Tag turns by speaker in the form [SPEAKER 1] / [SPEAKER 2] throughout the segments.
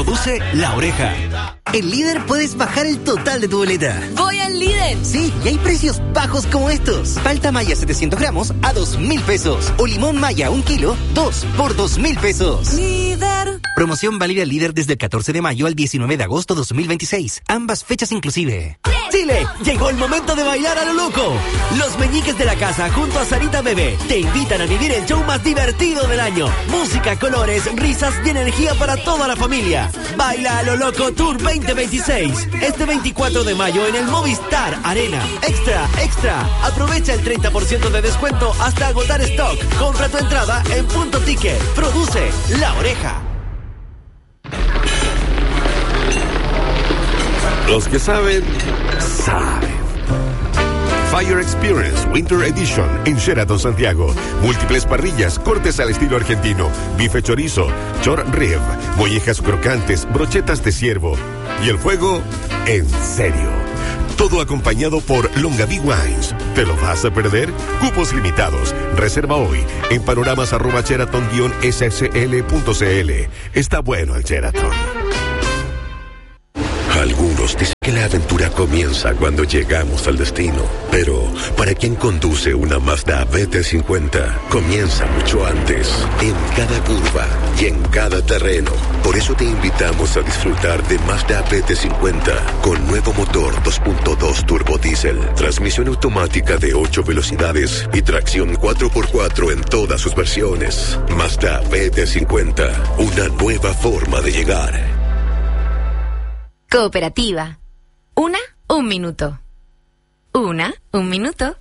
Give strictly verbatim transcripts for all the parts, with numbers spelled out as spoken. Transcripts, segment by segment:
[SPEAKER 1] Produce La Oreja. En Líder puedes bajar el total de tu boleta.
[SPEAKER 2] ¡Voy al Líder!
[SPEAKER 1] Sí, y hay precios bajos como estos. Palta Maya setecientos gramos a dos mil pesos. O limón Maya un kilo, dos por dos mil pesos.
[SPEAKER 2] Líder.
[SPEAKER 1] Promoción válida Líder desde el catorce de mayo al diecinueve de agosto dos mil veintiséis. Ambas fechas inclusive. Chile, llegó el momento de bailar a lo loco. Los meñiques de la casa junto a Sarita Bebé te invitan a vivir el show más divertido del año. Música, colores, risas y energía para toda la familia. Baila a lo loco Tour veinte veintiséis. Este veinticuatro de mayo en el Movistar Arena. Extra, extra. Aprovecha el treinta por ciento de descuento hasta agotar stock. Compra tu entrada en Punto Ticket. Produce La Oreja.
[SPEAKER 3] Los que saben, saben. Fire Experience Winter Edition en Sheraton Santiago. Múltiples parrillas, cortes al estilo argentino, bife chorizo, short rib, mollejas crocantes, brochetas de ciervo. Y el fuego, en serio. Todo acompañado por Longaví Wines. ¿Te lo vas a perder? Cupos limitados. Reserva hoy en panoramas arroba sheraton guion s s l punto c l. Está bueno el Sheraton. Algunos dicen que la aventura comienza cuando llegamos al destino, pero para quien conduce una Mazda B T cincuenta, comienza mucho antes, en cada curva y en cada terreno. Por eso te invitamos a disfrutar de Mazda B T cincuenta con nuevo motor dos punto dos turbo diésel, transmisión automática de ocho velocidades y tracción cuatro por cuatro en todas sus versiones. Mazda B T cincuenta, una nueva forma de llegar.
[SPEAKER 2] Cooperativa. Una, un minuto. Una, un minuto.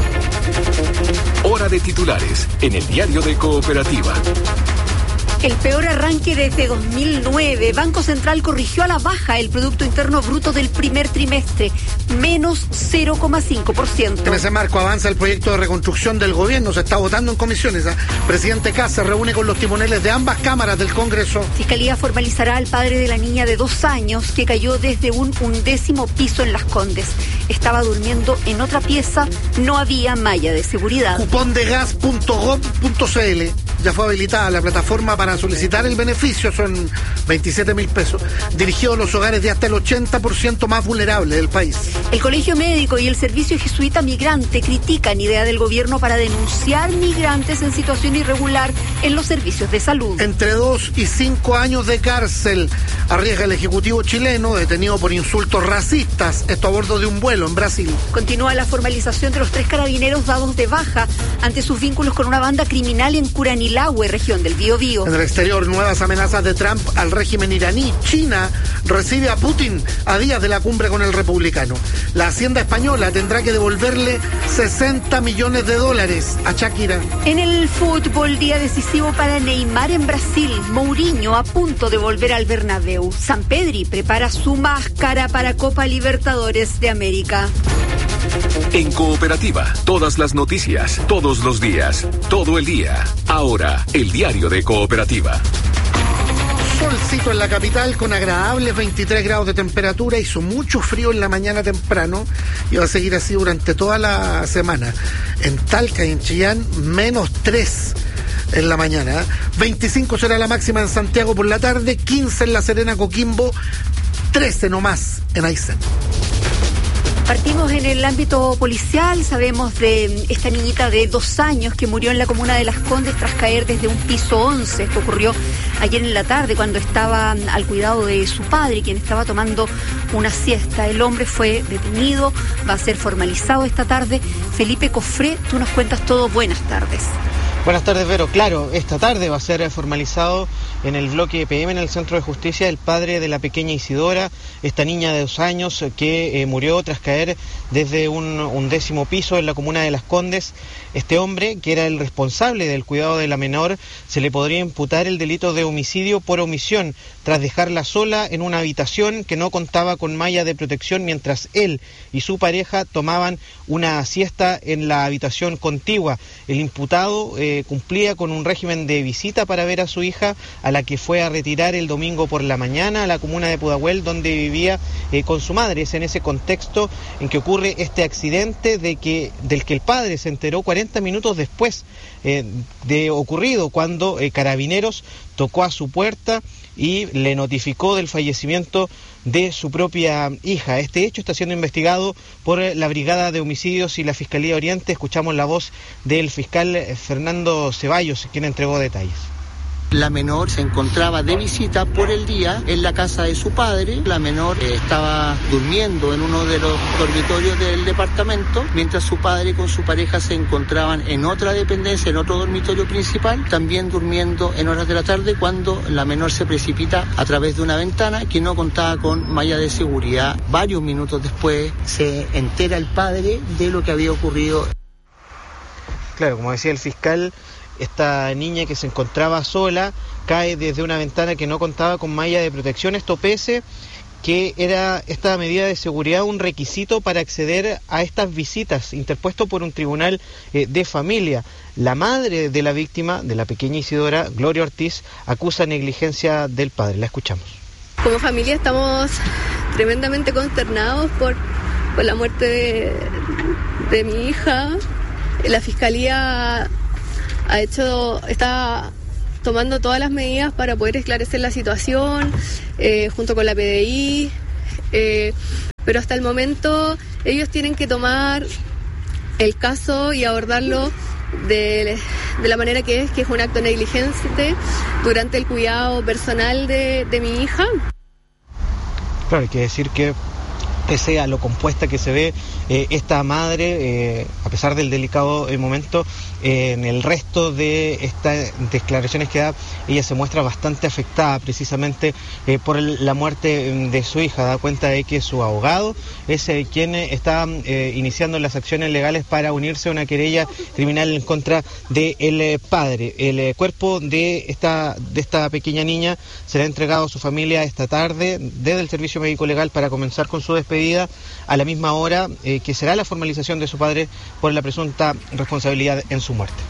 [SPEAKER 4] Hora de titulares en el diario de Cooperativa.
[SPEAKER 5] El peor arranque desde dos mil nueve. Banco Central corrigió a la baja el Producto Interno Bruto del primer trimestre, menos cero coma cinco por ciento.
[SPEAKER 6] En ese marco avanza el proyecto de reconstrucción del gobierno. Se está votando en comisiones. ¿eh? Presidente Kast se reúne con los timoneles de ambas cámaras del Congreso.
[SPEAKER 5] Fiscalía formalizará al padre de la niña de dos años que cayó desde un undécimo piso en Las Condes. Estaba durmiendo en otra pieza, no había malla de seguridad.
[SPEAKER 6] Cupondegas punto gov punto c l. Ya fue habilitada la plataforma para solicitar el beneficio, son veintisiete mil pesos, dirigido a los hogares de hasta el ochenta por ciento más vulnerables del país.
[SPEAKER 5] El Colegio Médico y el Servicio Jesuita Migrante critican idea del gobierno para denunciar migrantes en situación irregular en los servicios de salud.
[SPEAKER 6] Entre dos y cinco años de cárcel arriesga el Ejecutivo chileno, detenido por insultos racistas, esto a bordo de un vuelo en Brasil.
[SPEAKER 5] Continúa la formalización de los tres carabineros dados de baja ante sus vínculos con una banda criminal en Curanilahue, región del Biobío.
[SPEAKER 6] En el exterior, nuevas amenazas de Trump al régimen iraní. China recibe a Putin a días de la cumbre con el republicano. La Hacienda española tendrá que devolverle sesenta millones de dólares a Shakira.
[SPEAKER 5] En el fútbol, día decisivo para Neymar en Brasil. Mourinho a punto de volver al Bernabéu. Sampedri prepara su máscara para Copa Libertadores de América.
[SPEAKER 4] En Cooperativa, todas las noticias, todos los días, todo el día. Ahora, el diario de Cooperativa.
[SPEAKER 6] Solcito en la capital con agradables veintitrés grados de temperatura. Hizo mucho frío en la mañana temprano y va a seguir así durante toda la semana. En Talca y en Chillán, menos tres en la mañana. veinticinco será la máxima en Santiago por la tarde, quince en La Serena, Coquimbo, trece nomás en Aysén.
[SPEAKER 5] Partimos en el ámbito policial. Sabemos de esta niñita de dos años que murió en la comuna de Las Condes tras caer desde un piso once. Esto ocurrió ayer en la tarde cuando estaba al cuidado de su padre, quien estaba tomando una siesta. El hombre fue detenido, va a ser formalizado esta tarde. Felipe Cofré, tú nos cuentas todo. Buenas tardes.
[SPEAKER 7] Buenas tardes, Vero. Claro, esta tarde va a ser formalizado en el bloque P M en el Centro de Justicia el padre de la pequeña Isidora, esta niña de dos años que eh, murió tras caer desde un undécimo piso en la comuna de Las Condes. Este hombre, que era el responsable del cuidado de la menor, se le podría imputar el delito de homicidio por omisión tras dejarla sola en una habitación que no contaba con malla de protección mientras él y su pareja tomaban una siesta en la habitación contigua. El imputado eh, cumplía con un régimen de visita para ver a su hija, a la que fue a retirar el domingo por la mañana a la comuna de Pudahuel, donde vivía eh, con su madre. Es en ese contexto en que ocurre este accidente de que, del que el padre se enteró cuarenta minutos después eh, de ocurrido, cuando eh, Carabineros tocó a su puerta y le notificó del fallecimiento de su propia hija. Este hecho está siendo investigado por la Brigada de Homicidios y la Fiscalía Oriente. Escuchamos la voz del fiscal Fernando Ceballos, quien entregó detalles.
[SPEAKER 8] La menor se encontraba de visita por el día en la casa de su padre. La menor eh, estaba durmiendo en uno de los dormitorios del departamento, mientras su padre con su pareja se encontraban en otra dependencia, en otro dormitorio principal, también durmiendo en horas de la tarde, cuando la menor se precipita a través de una ventana que no contaba con malla de seguridad. Varios minutos después se entera el padre de lo que había ocurrido.
[SPEAKER 7] Claro, como decía el fiscal, esta niña que se encontraba sola cae desde una ventana que no contaba con malla de protección. Esto pese que era esta medida de seguridad un requisito para acceder a estas visitas, interpuesto por un tribunal eh, de familia. La madre de la víctima, de la pequeña Isidora, Gloria Ortiz, acusa negligencia del padre. La escuchamos.
[SPEAKER 9] Como familia estamos tremendamente consternados por, por la muerte de, de mi hija. La fiscalía ha hecho, está tomando todas las medidas para poder esclarecer la situación, eh, junto con la P D I, eh, pero hasta el momento ellos tienen que tomar el caso y abordarlo de, de la manera que es, que es un acto negligente durante el cuidado personal de, de mi hija.
[SPEAKER 7] Claro, hay que decir que pese a lo compuesta que se ve eh, esta madre, eh, a pesar del delicado eh, momento, eh, en el resto de estas declaraciones que da, ella se muestra bastante afectada precisamente eh, por el, la muerte de su hija. Da cuenta de que su abogado es eh, quien eh, está eh, iniciando las acciones legales para unirse a una querella criminal en contra del eh, padre. El eh, cuerpo de esta, de esta pequeña niña será entregado a su familia esta tarde desde el Servicio Médico Legal para comenzar con su despedida, a la misma hora eh, que será la formalización de su padre por la presunta responsabilidad en su muerte.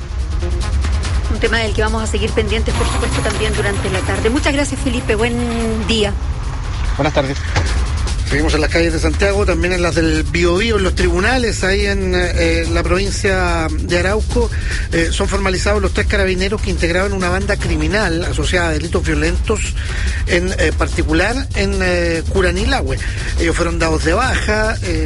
[SPEAKER 5] Un tema del que vamos a seguir pendientes, por supuesto, también durante la tarde. Muchas gracias, Felipe. Buen día.
[SPEAKER 7] Buenas tardes.
[SPEAKER 6] Seguimos en las calles de Santiago, también en las del Biobío, en los tribunales, ahí en eh, la provincia de Arauco. Eh, son formalizados los tres carabineros que integraban una banda criminal asociada a delitos violentos, en eh, particular en eh, Curanilahue. Ellos fueron dados de baja. Eh,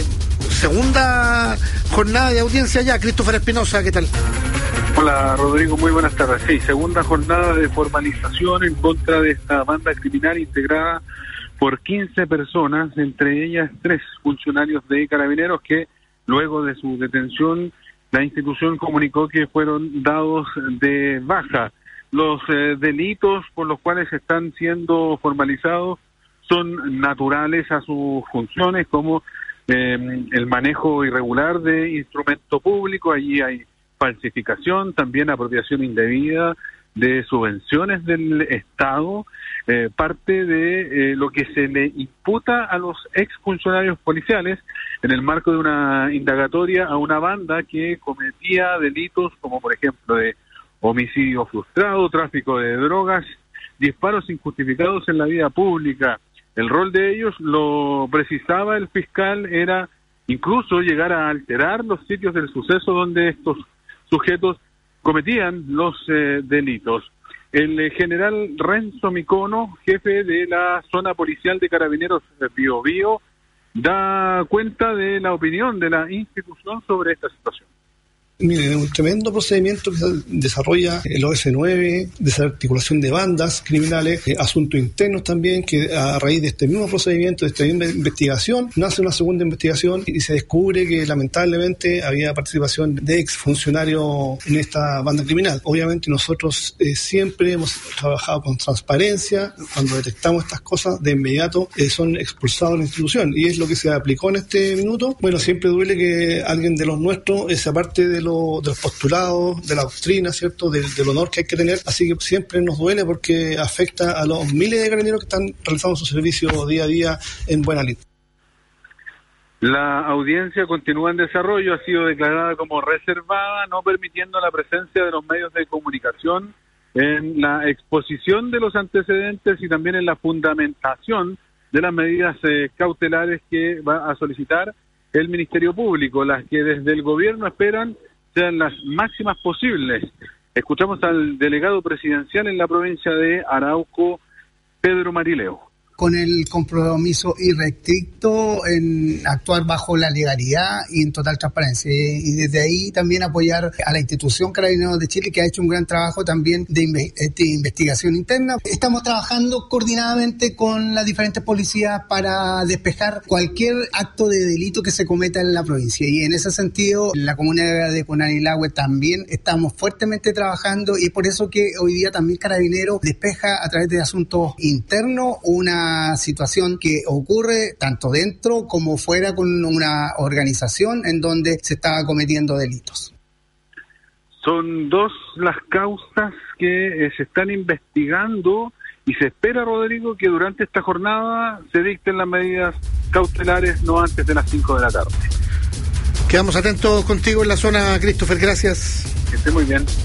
[SPEAKER 6] segunda jornada de audiencia ya. Christopher Espinosa, ¿qué tal?
[SPEAKER 10] Hola Rodrigo, muy buenas tardes. Sí, segunda jornada de formalización en contra de esta banda criminal integrada por quince personas, entre ellas tres funcionarios de Carabineros que luego de su detención la institución comunicó que fueron dados de baja. Los eh, delitos por los cuales están siendo formalizados son naturales a sus funciones, como eh, el manejo irregular de instrumento público. Allí hay falsificación, también apropiación indebida de subvenciones del Estado, eh, parte de eh, lo que se le imputa a los exfuncionarios policiales en el marco de una indagatoria a una banda que cometía delitos como, por ejemplo, de homicidio frustrado, tráfico de drogas, disparos injustificados en la vía pública. El rol de ellos, lo precisaba el fiscal, era incluso llegar a alterar los sitios del suceso donde estos sujetos cometían los eh, delitos. El eh, general Renzo Micono, jefe de la zona policial de Carabineros de Biobío, da cuenta de la opinión de la institución sobre esta situación.
[SPEAKER 11] Miren, es un tremendo procedimiento que se desarrolla el O S nueve, desarticulación de bandas criminales, eh, asuntos internos también, que a raíz de este mismo procedimiento, de esta misma investigación, nace una segunda investigación y se descubre que lamentablemente había participación de exfuncionarios en esta banda criminal. Obviamente nosotros eh, siempre hemos trabajado con transparencia. Cuando detectamos estas cosas, de inmediato eh, son expulsados de la institución, y es lo que se aplicó en este minuto. Bueno, siempre duele que alguien de los nuestros eh, se aparte de Lo, de los postulados, de la doctrina, ¿cierto?, del, del honor que hay que tener, así que siempre nos duele porque afecta a los miles de carabineros que están realizando su servicio día a día en buena lid.
[SPEAKER 10] La audiencia continúa en desarrollo, ha sido declarada como reservada, no permitiendo la presencia de los medios de comunicación en la exposición de los antecedentes y también en la fundamentación de las medidas eh, cautelares que va a solicitar el Ministerio Público, las que desde el gobierno esperan sean las máximas posibles. Escuchamos al delegado presidencial en la provincia de Arauco, Pedro Marileo.
[SPEAKER 12] Con el compromiso irrestricto en actuar bajo la legalidad y en total transparencia. Y desde ahí también apoyar a la institución Carabineros de Chile, que ha hecho un gran trabajo también de, inve- de investigación interna. Estamos trabajando coordinadamente con las diferentes policías para despejar cualquier acto de delito que se cometa en la provincia. Y en ese sentido, en la comunidad de Conadilahue también estamos fuertemente trabajando, y por eso que hoy día también Carabineros despeja a través de asuntos internos una situación que ocurre tanto dentro como fuera con una organización en donde se estaba cometiendo delitos.
[SPEAKER 10] Son dos las causas que eh, se están investigando y se espera, Rodrigo, que durante esta jornada se dicten las medidas cautelares no antes de las cinco de la tarde.
[SPEAKER 6] Quedamos atentos contigo en la zona, Christopher, gracias.
[SPEAKER 10] Que esté muy bien.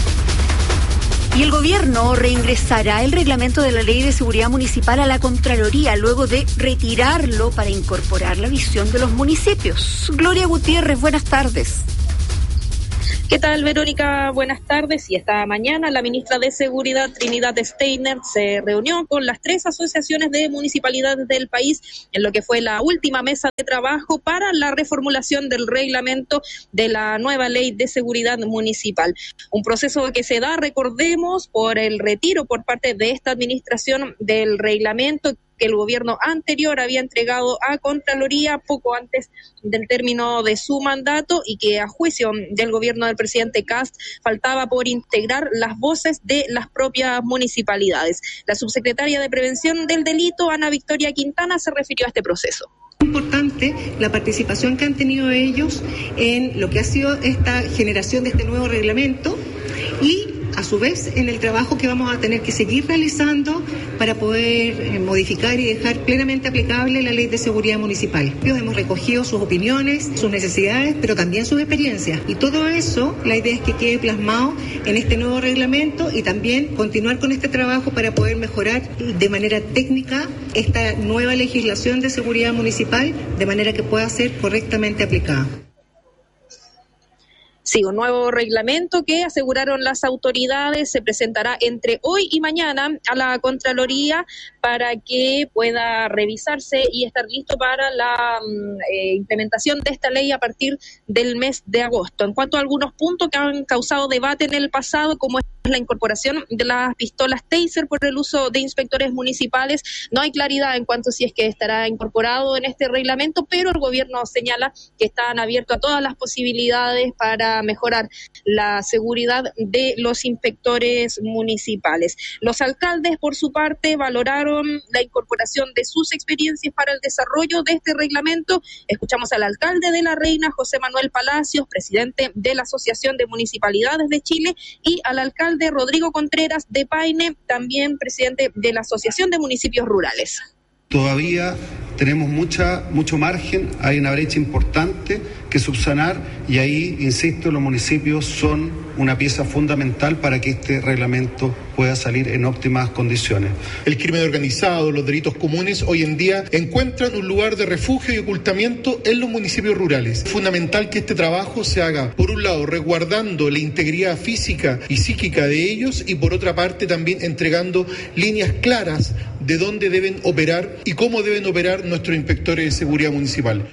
[SPEAKER 5] Y el gobierno reingresará el reglamento de la Ley de Seguridad Municipal a la Contraloría luego de retirarlo para incorporar la visión de los municipios. Gloria Gutiérrez, buenas tardes.
[SPEAKER 13] ¿Qué tal, Verónica? Buenas tardes. Y esta mañana la ministra de Seguridad, Trinidad Steiner, se reunió con las tres asociaciones de municipalidades del país en lo que fue la última mesa de trabajo para la reformulación del reglamento de la nueva Ley de Seguridad Municipal. Un proceso que se da, recordemos, por el retiro por parte de esta administración del reglamento que el gobierno anterior había entregado a Contraloría poco antes del término de su mandato, y que a juicio del gobierno del presidente Kast faltaba por integrar las voces de las propias municipalidades. La subsecretaria de Prevención del Delito, Ana Victoria Quintana, se refirió a este proceso.
[SPEAKER 14] Importante la participación que han tenido ellos en lo que ha sido esta generación de este nuevo reglamento, y a su vez en el trabajo que vamos a tener que seguir realizando para poder eh, modificar y dejar plenamente aplicable la Ley de Seguridad Municipal. Hemos recogido sus opiniones, sus necesidades, pero también sus experiencias, y todo eso, la idea es que quede plasmado en este nuevo reglamento, y también continuar con este trabajo para poder mejorar de manera técnica esta nueva legislación de seguridad municipal de manera que pueda ser correctamente aplicada.
[SPEAKER 13] Sí, un nuevo reglamento que, aseguraron las autoridades, se presentará entre hoy y mañana a la Contraloría para que pueda revisarse y estar listo para la eh, implementación de esta ley a partir del mes de agosto. En cuanto a algunos puntos que han causado debate en el pasado, como es la incorporación de las pistolas Taser por el uso de inspectores municipales, no hay claridad en cuanto si es que estará incorporado en este reglamento, pero el gobierno señala que están abiertos a todas las posibilidades para mejorar la seguridad de los inspectores municipales. Los alcaldes, por su parte, valoraron la incorporación de sus experiencias para el desarrollo de este reglamento. Escuchamos al alcalde de La Reina, José Manuel Palacios, presidente de la Asociación de Municipalidades de Chile, y al alcalde Rodrigo Contreras de Paine, también presidente de la Asociación de Municipios Rurales.
[SPEAKER 15] Todavía tenemos mucha, mucho margen, hay una brecha importante que subsanar, y ahí, insisto, los municipios son una pieza fundamental para que este reglamento pueda salir en óptimas condiciones.
[SPEAKER 16] El crimen organizado, los delitos comunes, hoy en día encuentran un lugar de refugio y ocultamiento en los municipios rurales. Es fundamental que este trabajo se haga, por un lado, resguardando la integridad física y psíquica de ellos, y por otra parte también entregando líneas claras de dónde deben operar y cómo deben operar nuestros inspectores de seguridad municipal.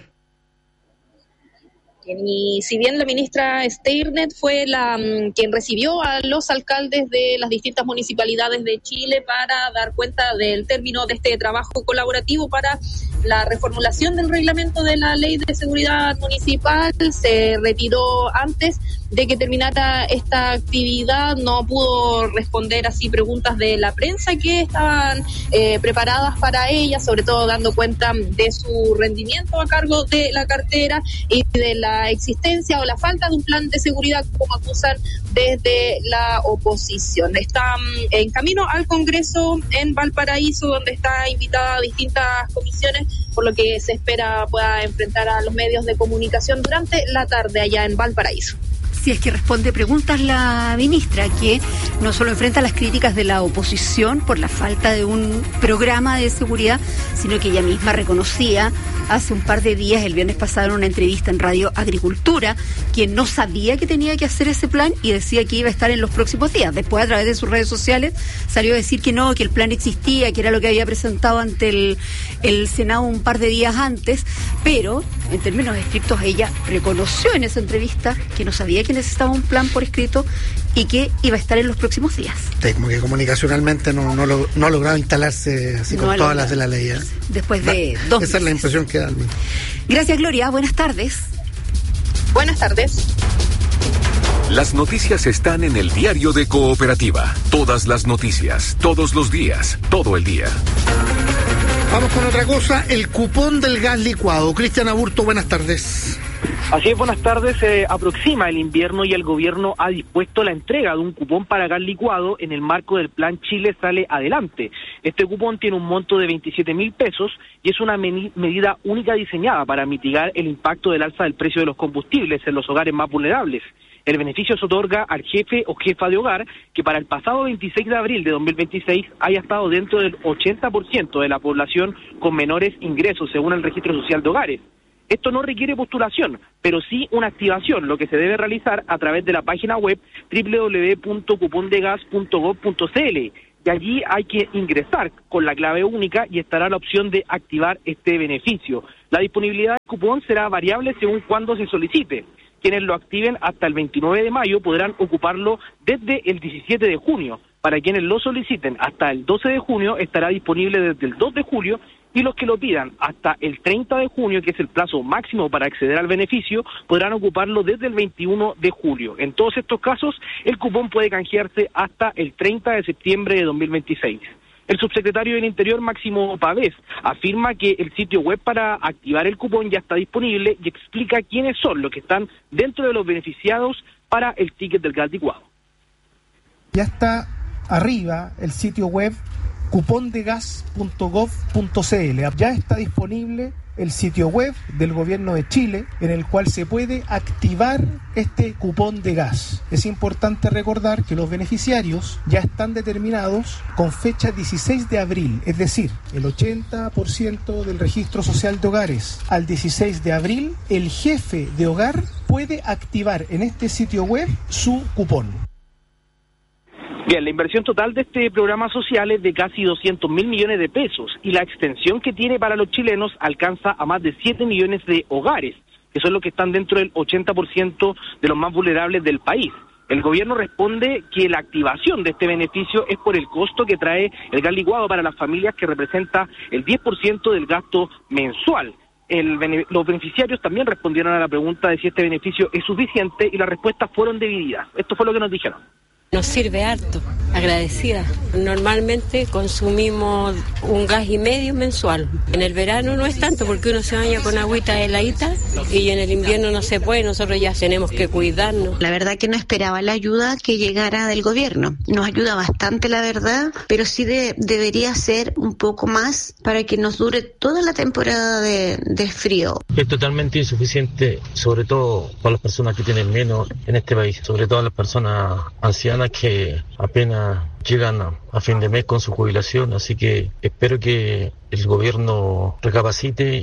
[SPEAKER 13] Y si bien la ministra Steiner fue la um, quien recibió a los alcaldes de las distintas municipalidades de Chile para dar cuenta del término de este trabajo colaborativo para la reformulación del reglamento de la Ley de Seguridad Municipal, se retiró antes de que terminara esta actividad. No pudo responder así preguntas de la prensa que estaban eh, preparadas para ella, sobre todo dando cuenta de su rendimiento a cargo de la cartera y de la existencia o la falta de un plan de seguridad, como acusan desde la oposición. Está en camino al Congreso en Valparaíso, donde está invitada a distintas comisiones, por lo que se espera pueda enfrentar a los medios de comunicación durante la tarde allá en Valparaíso.
[SPEAKER 5] si es que responde preguntas la ministra, que no solo enfrenta las críticas de la oposición por la falta de un programa de seguridad, sino que ella misma reconocía hace un par de días, el viernes pasado, en una entrevista en Radio Agricultura, que no sabía que tenía que hacer ese plan y decía que iba a estar en los próximos días. Después, a través de sus redes sociales, salió a decir que no, que el plan existía, que era lo que había presentado ante el, el Senado un par de días antes, pero en términos estrictos ella reconoció en esa entrevista que no sabía que necesitaba un plan por escrito y que iba a estar en los próximos días.
[SPEAKER 6] Sí, como que comunicacionalmente no, no, lo, no ha logrado instalarse así
[SPEAKER 5] no
[SPEAKER 6] con todas las de la ley. ¿eh?
[SPEAKER 5] Después de
[SPEAKER 6] Va,
[SPEAKER 5] dos
[SPEAKER 6] Esa
[SPEAKER 5] meses.
[SPEAKER 6] es la impresión que da.
[SPEAKER 5] Gracias, Gloria. Buenas tardes.
[SPEAKER 13] Buenas tardes.
[SPEAKER 4] Las noticias están en el diario de Cooperativa. Todas las noticias, todos los días, todo el día.
[SPEAKER 6] Vamos con otra cosa, el cupón del gas licuado. Cristian Aburto, buenas tardes.
[SPEAKER 17] Así es, buenas tardes. Se aproxima el invierno y el gobierno ha dispuesto la entrega de un cupón para gas licuado en el marco del plan Chile Sale Adelante. Este cupón tiene un monto de veintisiete mil pesos y es una meni- medida única diseñada para mitigar el impacto del alza del precio de los combustibles en los hogares más vulnerables. El beneficio se otorga al jefe o jefa de hogar que para el pasado veintiséis de abril de dos mil veintiséis haya estado dentro del ochenta por ciento de la población con menores ingresos según el registro social de hogares. Esto no requiere postulación, pero sí una activación, lo que se debe realizar a través de la página web doble u doble u doble u punto cupón de gas punto gob punto c l. Y allí hay que ingresar con la clave única y estará la opción de activar este beneficio. La disponibilidad del cupón será variable según cuándo se solicite. Quienes lo activen hasta el veintinueve de mayo podrán ocuparlo desde el diecisiete de junio. Para quienes lo soliciten hasta el doce de junio estará disponible desde el dos de julio y los que lo pidan hasta el treinta de junio, que es el plazo máximo para acceder al beneficio, podrán ocuparlo desde el veintiuno de julio. En todos estos casos, el cupón puede canjearse hasta el treinta de septiembre de dos mil veintiséis. El subsecretario del Interior, Máximo Pavés, afirma que el sitio web para activar el cupón ya está disponible y explica quiénes son los que están dentro de los beneficiados para el ticket del gas licuado.
[SPEAKER 18] Ya está arriba el sitio web cupón de gas punto gob punto c l. Ya está disponible el sitio web del Gobierno de Chile en el cual se puede activar este cupón de gas. Es importante recordar que los beneficiarios ya están determinados con fecha dieciséis de abril, es decir, el ochenta por ciento del registro social de hogares. Al dieciséis de abril, el jefe de hogar puede activar en este sitio web su cupón.
[SPEAKER 17] Bien, la inversión total de este programa social es de casi doscientos mil millones de pesos y la extensión que tiene para los chilenos alcanza a más de siete millones de hogares, que son los que están dentro del ochenta por ciento de los más vulnerables del país. El gobierno responde que la activación de este beneficio es por el costo que trae el gas licuado para las familias, que representa el diez por ciento del gasto mensual. El, los beneficiarios también respondieron a la pregunta de si este beneficio es suficiente y las respuestas fueron divididas. Esto fue lo que nos dijeron.
[SPEAKER 19] Nos sirve harto, agradecida. Normalmente consumimos un gas y medio mensual. En el verano no es tanto porque uno se baña con agüita heladita y en el invierno no se puede, nosotros ya tenemos que cuidarnos.
[SPEAKER 20] La verdad que no esperaba la ayuda que llegara del gobierno. Nos ayuda bastante, la verdad, pero sí de, debería ser un poco más para que nos dure toda la temporada de, de frío.
[SPEAKER 21] Es totalmente insuficiente, sobre todo para las personas que tienen menos en este país, sobre todo las personas ancianas que apenas llegan a, a fin de mes con su jubilación, así que espero que el gobierno recapacite.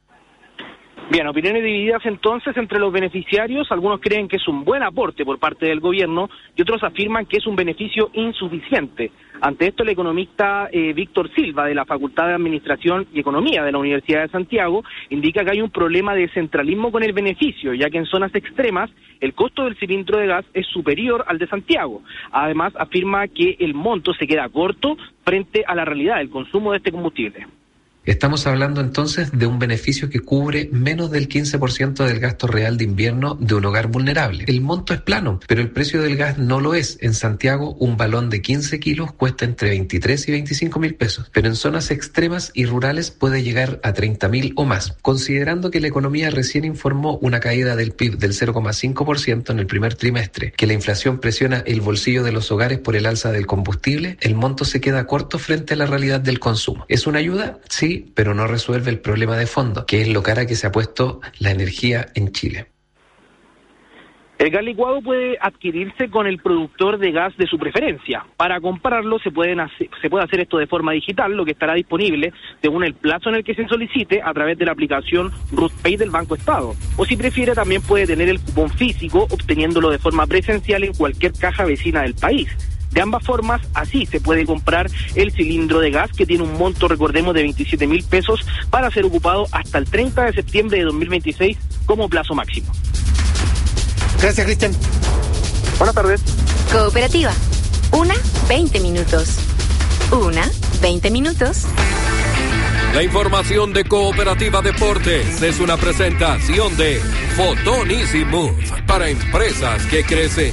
[SPEAKER 17] Bien, opiniones divididas entonces entre los beneficiarios. Algunos creen que es un buen aporte por parte del gobierno y otros afirman que es un beneficio insuficiente. Ante esto, el economista eh, Víctor Silva, de la Facultad de Administración y Economía de la Universidad de Santiago, indica que hay un problema de centralismo con el beneficio, ya que en zonas extremas el costo del cilindro de gas es superior al de Santiago. Además, afirma que el monto se queda corto frente a la realidad del consumo de este combustible.
[SPEAKER 22] Estamos hablando entonces de un beneficio que cubre menos del quince por ciento del gasto real de invierno de un hogar vulnerable. El monto es plano, pero el precio del gas no lo es. En Santiago, un balón de quince kilos cuesta entre veintitrés y veinticinco mil pesos, pero en zonas extremas y rurales puede llegar a treinta mil o más. Considerando que la economía recién informó una caída del P I B del cero coma cinco por ciento en el primer trimestre, que la inflación presiona el bolsillo de los hogares por el alza del combustible, el monto se queda corto frente a la realidad del consumo. ¿Es una ayuda? Sí, pero no resuelve el problema de fondo, que es lo cara que se ha puesto la energía en Chile.
[SPEAKER 17] El gas licuado puede adquirirse con el productor de gas de su preferencia. Para comprarlo se, pueden hacer, se puede hacer esto de forma digital, lo que estará disponible según el plazo en el que se solicite a través de la aplicación RusPay del Banco Estado. O si prefiere también puede tener el cupón físico obteniéndolo de forma presencial en cualquier caja vecina del país. De ambas formas, así se puede comprar el cilindro de gas que tiene un monto, recordemos, de veintisiete mil pesos para ser ocupado hasta el treinta de septiembre de dos mil veintiséis como plazo máximo.
[SPEAKER 6] Gracias, Cristian.
[SPEAKER 17] Buenas tardes.
[SPEAKER 2] Cooperativa. Una, veinte minutos. Una, veinte minutos.
[SPEAKER 1] La información de Cooperativa Deportes es una presentación de Fotón Easy Move para empresas que crecen.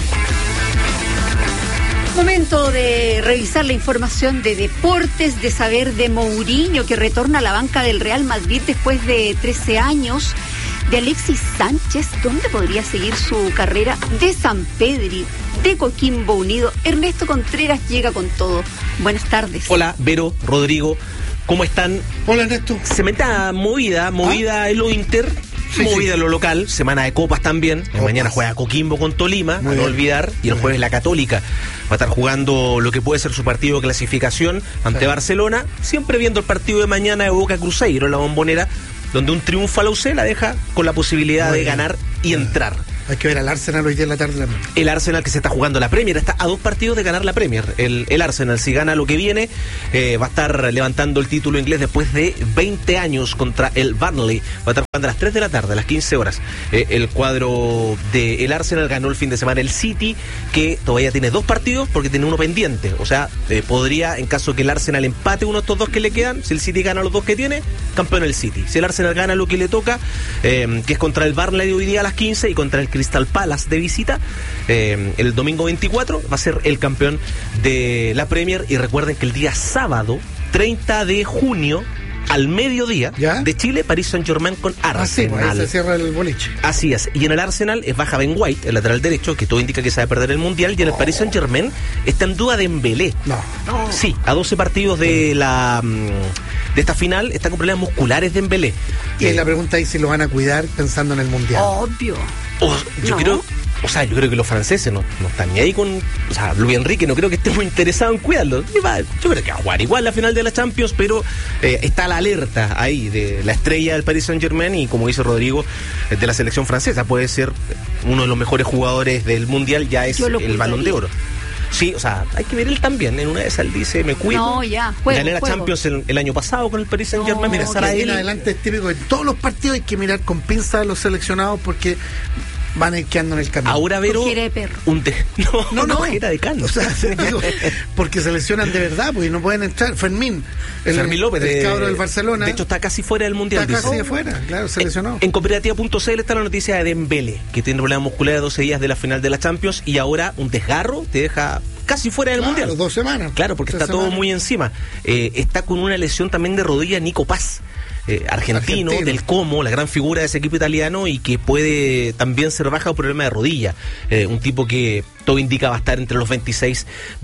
[SPEAKER 5] Momento de revisar la información de deportes, de saber de Mourinho, que retorna a la banca del Real Madrid después de trece años, de Alexis Sánchez, ¿dónde podría seguir su carrera?, de San Pedri, de Coquimbo Unido. Ernesto Contreras llega con todo. Buenas tardes.
[SPEAKER 3] Hola, Vero, Rodrigo, ¿cómo están?
[SPEAKER 6] Hola, Ernesto.
[SPEAKER 3] Semana movida, movida ¿Ah? en lo Inter. Sí, movida sí. en lo local, semana de copas también. Copas. Mañana juega Coquimbo con Tolima, Muy a no bien. olvidar. Y el Muy jueves bien. la Católica va a estar jugando lo que puede ser su partido de clasificación ante sí. Barcelona. Siempre viendo el partido de mañana de Boca Cruzeiro en la Bombonera, donde un triunfo a la U C la deja con la posibilidad Muy de bien. ganar y entrar.
[SPEAKER 6] Hay que ver al Arsenal hoy día en la tarde también.
[SPEAKER 3] El Arsenal que se está jugando la Premier, está a dos partidos de ganar la Premier. El, el Arsenal, si gana lo que viene, eh, va a estar levantando el título inglés después de veinte años contra el Burnley. Va a estar jugando a las tres de la tarde, a las quince horas. Eh, el cuadro del Arsenal ganó el fin de semana el City, que todavía tiene dos partidos porque tiene uno pendiente. O sea, eh, podría, en caso que el Arsenal empate uno de estos dos que le quedan, si el City gana los dos que tiene, campeón el City. Si el Arsenal gana lo que le toca, eh, que es contra el Burnley hoy día a las quince y contra el Crystal Palace de visita, eh, el domingo veinticuatro va a ser el campeón de la Premier. Y recuerden que el día sábado treinta de junio al mediodía ¿Ya? de Chile, Paris Saint-Germain con Arsenal.
[SPEAKER 6] Ah, sí, pues ahí se cierra el boliche.
[SPEAKER 3] Así es. Y en el Arsenal es baja Ben White, el lateral derecho, que todo indica que se va a perder el Mundial. Y en el oh. Paris Saint-Germain está en duda Dembélé.
[SPEAKER 6] No, no.
[SPEAKER 3] Sí, a doce partidos de la de esta final está con problemas musculares Dembélé.
[SPEAKER 6] Y eh, la pregunta es si lo van a cuidar pensando en el Mundial.
[SPEAKER 5] Obvio.
[SPEAKER 3] Oh, yo
[SPEAKER 5] no.
[SPEAKER 3] creo... O sea, yo creo que los franceses no, no están ni ahí con... O sea, Luis Enrique no creo que esté muy interesado en cuidarlo. Va, yo creo que va a jugar igual la final de la Champions, pero eh, está la alerta ahí de la estrella del Paris Saint-Germain y, como dice Rodrigo, de la selección francesa. Puede ser uno de los mejores jugadores del Mundial, ya es el Balón de Oro. Sí, o sea, hay que ver él también. En una de esas él dice, me cuido.
[SPEAKER 5] No, ya, juego,
[SPEAKER 3] Gané la
[SPEAKER 5] juego.
[SPEAKER 3] Champions el, el año pasado con el Paris Saint-Germain.
[SPEAKER 6] No, mira, Sara, en adelante es típico. En todos los partidos hay que mirar con pinzas a los seleccionados porque... van a ir quedando en el camino.
[SPEAKER 3] Ahora, Vero,
[SPEAKER 5] de perro.
[SPEAKER 3] Un te... No,
[SPEAKER 6] no, no,
[SPEAKER 3] era de cano.
[SPEAKER 6] O sea, digo, porque se lesionan de verdad, porque no pueden entrar. Fermín, el,
[SPEAKER 3] Fermín López,
[SPEAKER 6] el
[SPEAKER 3] de,
[SPEAKER 6] cabro del Barcelona.
[SPEAKER 3] De hecho, está casi fuera del Mundial.
[SPEAKER 6] Está casi
[SPEAKER 3] dice.
[SPEAKER 6] afuera, claro, se lesionó.
[SPEAKER 3] En, en cooperativa punto c l está la noticia de Dembélé, que tiene problemas musculares a doce días de la final de la Champions y ahora un desgarro te deja casi fuera del
[SPEAKER 6] claro,
[SPEAKER 3] Mundial.
[SPEAKER 6] dos semanas.
[SPEAKER 3] Claro, porque está semanas. todo muy encima. Eh, está con una lesión también de rodilla Nico Paz. Eh, argentino, argentino, del Como, la gran figura de ese equipo italiano y que puede también ser baja por problema de rodilla. Eh, un tipo que todo indica va a estar entre los veintiséis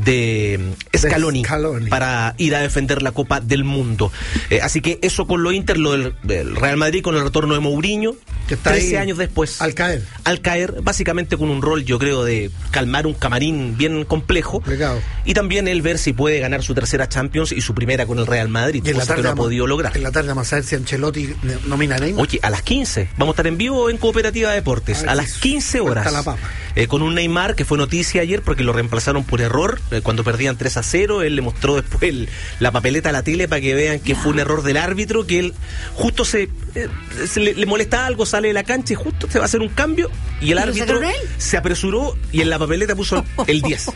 [SPEAKER 3] de Scaloni, de Scaloni. para ir a defender la Copa del Mundo. Eh, así que eso con lo Inter, lo del, del Real Madrid con el retorno de Mourinho,
[SPEAKER 6] que está
[SPEAKER 3] trece años después.
[SPEAKER 6] Al caer.
[SPEAKER 3] Al caer, básicamente con un rol, yo creo, de calmar un camarín bien complejo.
[SPEAKER 6] Plegado.
[SPEAKER 3] Y también él ver si puede ganar su tercera Champions y su primera con el Real Madrid,
[SPEAKER 6] y en
[SPEAKER 3] cosa
[SPEAKER 6] la tarde
[SPEAKER 3] que no ha
[SPEAKER 6] vamos,
[SPEAKER 3] podido lograr.
[SPEAKER 6] En la tarde vamos a ver si Ancelotti nomina a Neymar.
[SPEAKER 3] Oye, a las quince, vamos a estar en vivo en Cooperativa Deportes, a, a las quince horas.
[SPEAKER 6] La papa.
[SPEAKER 3] Eh, con un Neymar que fue noticia ayer porque lo reemplazaron por error, eh, cuando perdían tres a cero, él le mostró después el, la papeleta a la tele para que vean que fue un error del árbitro, que él justo se, eh, se le, le molesta algo, sale de la cancha y justo se va a hacer un cambio y el árbitro se apresuró y en la papeleta puso el diez.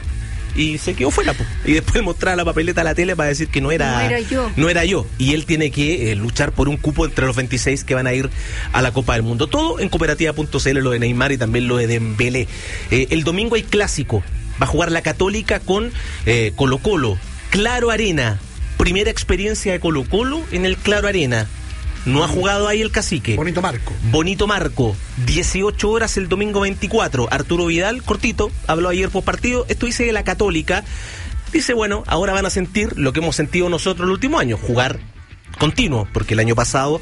[SPEAKER 3] Y se quedó fuera, po. Y después mostraba la papeleta a la tele para decir que no era,
[SPEAKER 5] no era yo.
[SPEAKER 3] No era yo. Y él tiene que eh, luchar por un cupo entre los veintiséis que van a ir a la Copa del Mundo. Todo en cooperativa punto c l, lo de Neymar y también lo de Dembélé. Eh, el domingo hay clásico. Va a jugar la Católica con eh, Colo Colo. Claro Arena. Primera experiencia de Colo Colo en el Claro Arena. No ha jugado ahí el Cacique.
[SPEAKER 6] Bonito marco.
[SPEAKER 3] Bonito marco. dieciocho horas el domingo veinticuatro. Arturo Vidal, cortito, habló ayer post partido. Esto dice de la Católica. Dice, bueno, ahora van a sentir lo que hemos sentido nosotros el último año. Jugar continuo, porque el año pasado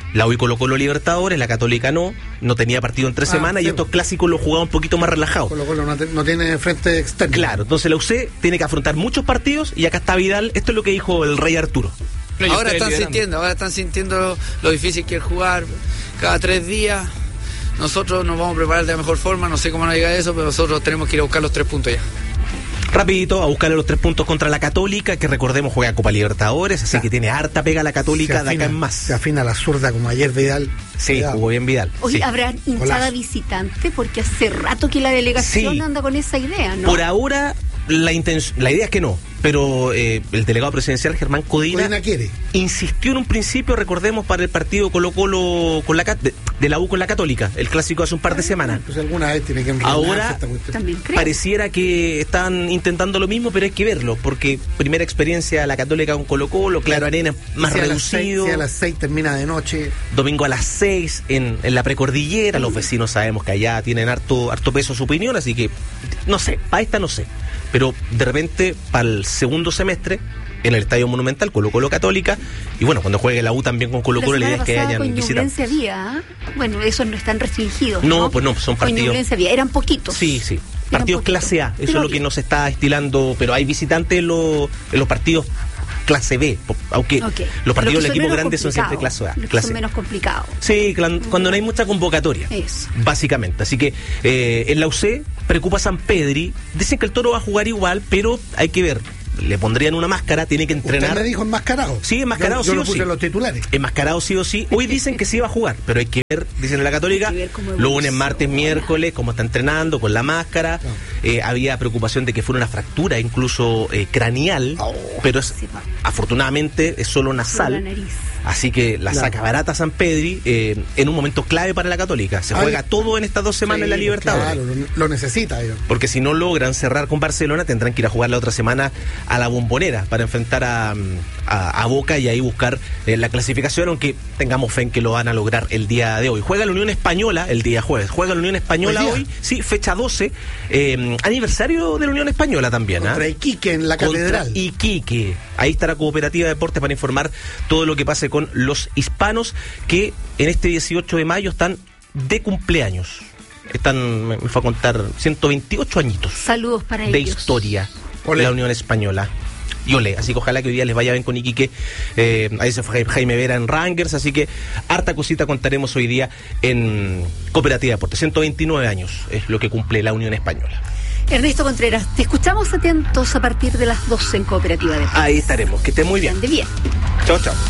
[SPEAKER 3] La U y Colo Colo Libertadores, la Católica no, no tenía partido entre ah, semanas sí. Y estos clásicos los jugaba un poquito más relajados.
[SPEAKER 6] Colo Colo no, te, no tiene frente externo.
[SPEAKER 3] Claro, entonces la U C tiene que afrontar muchos partidos y acá está Vidal. Esto es lo que dijo el Rey Arturo.
[SPEAKER 8] Ahora están sintiendo, ahora están sintiendo lo difícil que es jugar cada tres días. Nosotros nos vamos a preparar de la mejor forma, no sé cómo nos llega eso, pero nosotros tenemos que ir a buscar los tres puntos ya.
[SPEAKER 3] Rapidito, a buscarle los tres puntos contra la Católica, que recordemos juega Copa Libertadores, así ya. Que tiene harta pega la Católica afina, de acá en más.
[SPEAKER 6] Se afina la zurda como ayer Vidal.
[SPEAKER 3] Sí, cuidado. Jugó bien Vidal.
[SPEAKER 5] Oye,
[SPEAKER 3] sí.
[SPEAKER 5] ¿habrá hinchada Hola. visitante? Porque hace rato que la delegación sí. anda con esa idea, ¿no?
[SPEAKER 3] Por ahora, la, inten- la idea es que no. Pero eh, el delegado presidencial Germán Codina,
[SPEAKER 6] Codina quiere.
[SPEAKER 3] insistió en un principio, recordemos, para el partido Colo Colo con la de, de la U con la Católica, el clásico hace un par de semanas.
[SPEAKER 6] Pues alguna vez tiene que
[SPEAKER 3] ahora pareciera que están intentando lo mismo, pero hay que verlo, porque primera experiencia la Católica con Colo Colo, Claro Arena más
[SPEAKER 6] si
[SPEAKER 3] reducido.
[SPEAKER 6] Si a las seis termina de noche.
[SPEAKER 3] Domingo a las seis en, en la precordillera, mm. Los vecinos sabemos que allá tienen harto, harto peso su opinión, así que no sé, para esta no sé. Pero de repente, para el segundo semestre, en el Estadio Monumental, Colo Colo Católica, y bueno, cuando juegue la U también con Colo Colo, la idea es que hayan visitantes.
[SPEAKER 5] Había, ¿eh? Bueno, esos no están restringidos.
[SPEAKER 3] No,
[SPEAKER 5] no,
[SPEAKER 3] pues no, son partidos.
[SPEAKER 5] Había. Eran poquitos.
[SPEAKER 3] Sí, sí. Partidos clase A, eso pero es lo que nos está estilando, pero hay visitantes en los, en los partidos clase B, aunque okay. Los partidos del equipo grande son siempre clase A. Clase
[SPEAKER 5] son menos complicados.
[SPEAKER 3] Sí, cuando no hay mucha convocatoria.
[SPEAKER 5] Eso.
[SPEAKER 3] Básicamente. Así que eh, en la U C preocupa San Pedri. Dicen que el Toro va a jugar igual, pero hay que ver. Le pondrían una máscara, tiene que entrenar.
[SPEAKER 6] ¿Usted me dijo enmascarado?
[SPEAKER 3] Sí, enmascarado
[SPEAKER 6] yo, yo
[SPEAKER 3] sí
[SPEAKER 6] lo
[SPEAKER 3] o
[SPEAKER 6] puse
[SPEAKER 3] sí.
[SPEAKER 6] En los titulares.
[SPEAKER 3] Enmascarado sí o sí. Hoy dicen que sí va a jugar, pero hay que ver, dicen en la Católica, lunes, martes, miércoles, cómo está entrenando, con la máscara. No. Eh, había preocupación de que fuera una fractura, incluso eh, craneal, oh, pero es, sí, afortunadamente es solo nasal. Así que la claro. saca barata San Pedri eh, en un momento clave para la Católica. Se Ay, juega todo en estas dos semanas sí, en la Libertadores.
[SPEAKER 6] Claro, lo, lo necesita. Yo.
[SPEAKER 3] Porque si no logran cerrar con Barcelona, tendrán que ir a jugar la otra semana a la Bombonera para enfrentar a, a, a Boca y ahí buscar eh, la clasificación, aunque tengamos fe en que lo van a lograr el día de hoy. Juega la Unión Española el día jueves. Juega la Unión Española hoy, sí, fecha doce. Eh, aniversario de la Unión Española también.
[SPEAKER 6] Contra
[SPEAKER 3] ¿eh?
[SPEAKER 6] Iquique en la Contra Catedral.
[SPEAKER 3] Iquique. Ahí está la Cooperativa de Deportes para informar todo lo que pase con los hispanos que en este dieciocho de mayo están de cumpleaños. Están, me fue a contar, ciento veintiocho añitos.
[SPEAKER 5] Saludos para
[SPEAKER 3] de
[SPEAKER 5] ellos.
[SPEAKER 3] De historia de la Unión Española. Y ole, así que ojalá que hoy día les vaya bien con Iquique. Eh, ahí se fue Jaime Vera en Rangers, así que harta cosita contaremos hoy día en Cooperativa de Deportes. ciento veintinueve años es lo que cumple la Unión Española.
[SPEAKER 5] Ernesto Contreras, te escuchamos atentos a partir de las doce en Cooperativa de Deportes.
[SPEAKER 3] Ahí estaremos, que esté muy bien.
[SPEAKER 5] De bien.
[SPEAKER 3] Chao, chao.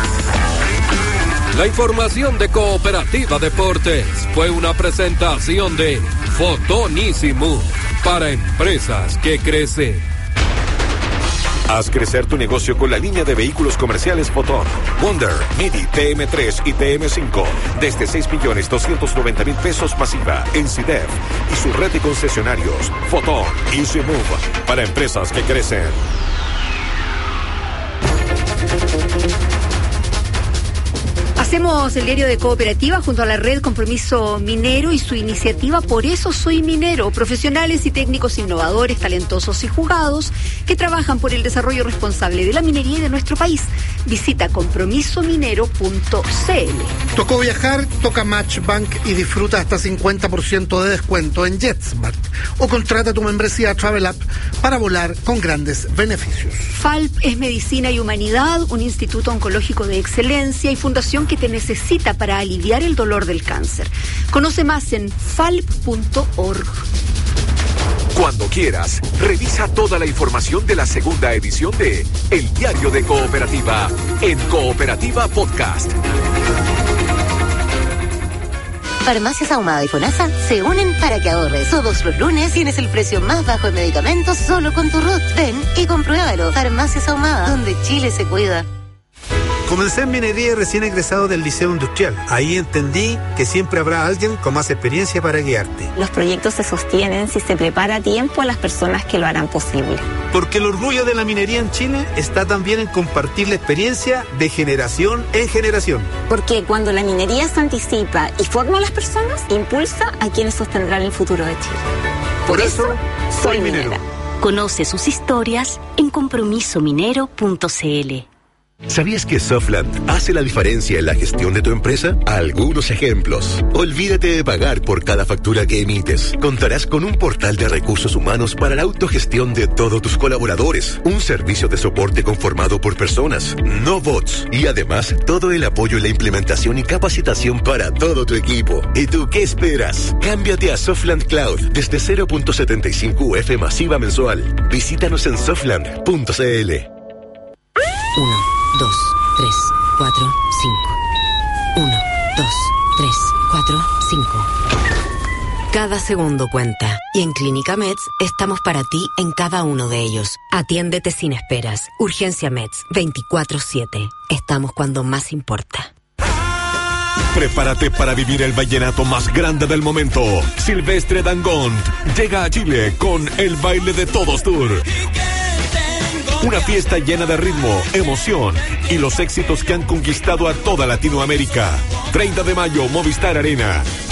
[SPEAKER 1] La información de Cooperativa Deportes fue una presentación de Fotonísimo para empresas que crecen.
[SPEAKER 4] Haz crecer tu negocio con la línea de vehículos comerciales Fotón, Wonder, Midi, T M tres y T M cinco desde seis millones doscientos noventa mil pesos masiva en C I D E F y su red de concesionarios Fotón Easy Move para empresas que crecen.
[SPEAKER 5] Hacemos el diario de Cooperativa junto a la red Compromiso Minero y su iniciativa Por eso soy minero, profesionales y técnicos innovadores, talentosos y jugados que trabajan por el desarrollo responsable de la minería y de nuestro país. Visita compromiso minero punto c l.
[SPEAKER 6] Tocó viajar, toca Matchbank y disfruta hasta cincuenta por ciento de descuento en JetSmart o contrata tu membresía Travel App para volar con grandes beneficios.
[SPEAKER 5] Falp es Medicina y Humanidad, un instituto oncológico de excelencia y fundación que te necesita para aliviar el dolor del cáncer. Conoce más en falp punto org.
[SPEAKER 4] Cuando quieras, revisa toda la información de la segunda edición de El Diario de Cooperativa en Cooperativa Podcast.
[SPEAKER 9] Farmacias Ahumada y FONASA se unen para que ahorres. Todos los lunes tienes el precio más bajo en medicamentos solo con tu R U T. Ven y compruébalo. Farmacias Ahumada, donde Chile se cuida.
[SPEAKER 23] Comencé en minería y recién egresado del Liceo Industrial. Ahí entendí que siempre habrá alguien con más experiencia para guiarte.
[SPEAKER 24] Los proyectos se sostienen si se prepara a tiempo a las personas que lo harán posible.
[SPEAKER 23] Porque el orgullo de la minería en Chile está también en compartir la experiencia de generación en generación.
[SPEAKER 24] Porque cuando la minería se anticipa y forma a las personas, impulsa a quienes sostendrán el futuro de Chile.
[SPEAKER 23] Por, Por eso, eso, soy minero.
[SPEAKER 25] Conoce sus historias en compromiso minero punto c l.
[SPEAKER 7] ¿Sabías que Softland hace la diferencia en la gestión de tu empresa? Algunos ejemplos. Olvídate de pagar por cada factura que emites. Contarás con un portal de recursos humanos para la autogestión de todos tus colaboradores. Un servicio de soporte conformado por personas, no bots. Y además, todo el apoyo en la implementación y capacitación para todo tu equipo. ¿Y tú qué esperas? Cámbiate a Softland Cloud desde cero punto setenta y cinco U F masiva mensual. Visítanos en softland punto c l.
[SPEAKER 10] Uno. Dos, tres, cuatro, cinco. Uno, dos, tres, cuatro, cinco. Cada segundo cuenta. Y en Clínica Meds estamos para ti en cada uno de ellos. Atiéndete sin esperas. Urgencia Meds, veinticuatro siete. Estamos cuando más importa.
[SPEAKER 1] Prepárate para vivir el vallenato más grande del momento. Silvestre Dangond llega a Chile con el Baile de Todos Tour. Una fiesta llena de ritmo, emoción y los éxitos que han conquistado a toda Latinoamérica. treinta de mayo, Movistar Arena.